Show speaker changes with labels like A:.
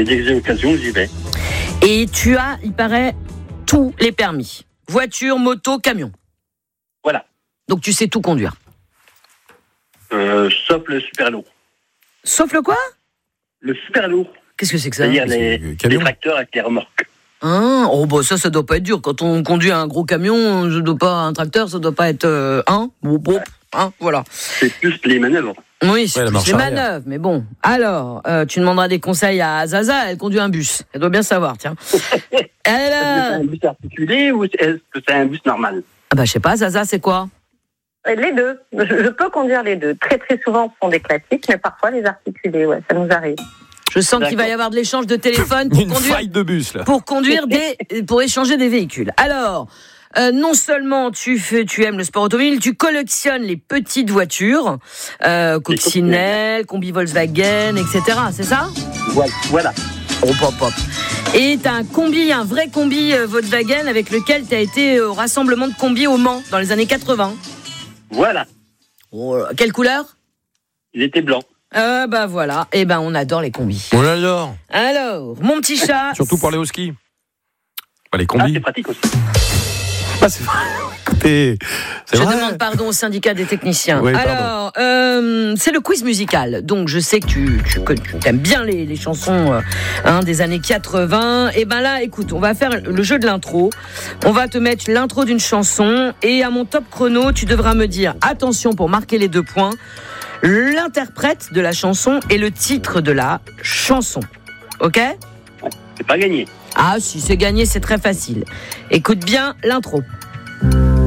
A: Mais dès que j'ai l'occasion, j'y vais.
B: Et tu as, il paraît, tous les permis. Voiture, moto, camion.
A: Voilà.
B: Donc tu sais tout conduire.
A: Sauf le super lourd.
B: Sauf le quoi ?
A: Le super lourd.
B: Qu'est-ce que c'est que ça ?
A: C'est-à-dire les tracteurs avec les remorques.
B: Ah, oh bah ça doit pas être dur. Quand on conduit un gros camion, un tracteur, ça doit pas être voilà.
A: C'est plus les manœuvres.
B: Oui, c'est plus les manœuvres, mais bon. Alors, tu demanderas des conseils à Zaza, elle conduit un bus. Elle doit bien savoir, tiens.
A: Est-ce que c'est un bus articulé ou est-ce que c'est un bus normal ?
B: Ah bah je sais pas, Zaza, c'est quoi ?
C: Les deux. Je peux conduire les deux. Très très souvent, ce sont des classiques, mais parfois les articulés, ouais, ça nous arrive.
B: Je sens qu'il va y avoir de l'échange de téléphone pour conduire.
D: Faille de bus, là.
B: Pour échanger des véhicules. Alors, non seulement tu aimes le sport automobile, tu collectionnes les petites voitures, coccinelle, combi Volkswagen, etc. C'est ça ?
A: Voilà.
B: Hop, hop, hop. Et t'as un vrai combi Volkswagen avec lequel t'as été au rassemblement de combi au Mans dans les années 80.
A: Voilà.
B: Oh, quelle couleur ?
A: Il était blanc.
B: Bah voilà, et ben on adore les combis.
D: On l'adore.
B: Alors, mon petit chat.
D: Surtout pour aller au ski. Pas les combis.
A: C'est pratique aussi.
D: C'est vrai. Écoutez,
B: Je demande pardon au syndicat des techniciens.
D: Oui,
B: alors, c'est le quiz musical. Donc, je sais que tu aimes bien les chansons des années 80. Et ben là, écoute, on va faire le jeu de l'intro. On va te mettre l'intro d'une chanson. Et à mon top chrono, tu devras me dire, attention pour marquer les 2 points, l'interprète de la chanson et le titre de la chanson. Ok ?
A: C'est pas gagné.
B: Ah si, c'est gagné, c'est très facile. Écoute bien l'intro.